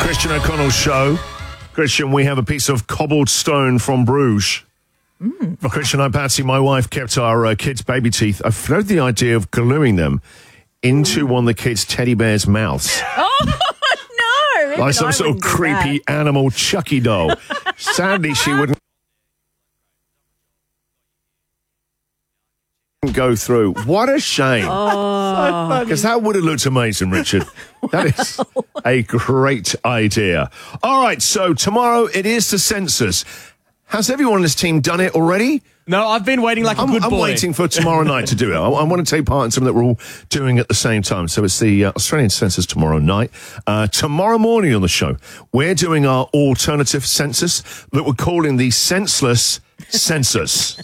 Christian O'Connell's show. Christian, we have a piece of cobbled stone from Bruges. Christian and Patsy, my wife, kept our kids' baby teeth. I floated the idea of gluing them into one of the kids' teddy bears' mouths. Oh, no. Like some sort of creepy animal Chucky doll. Sadly, she wouldn't go through. What a shame. Because that would have looked amazing, Richard. That is a great idea. All right, so tomorrow it is the census. Has everyone in this team done it already? No, I've been waiting like a good boy. I'm waiting for tomorrow night to do it. I want to take part in something that we're all doing at the same time. So it's the Australian census tomorrow night. Tomorrow morning on the show, we're doing our alternative census that we're calling the senseless census.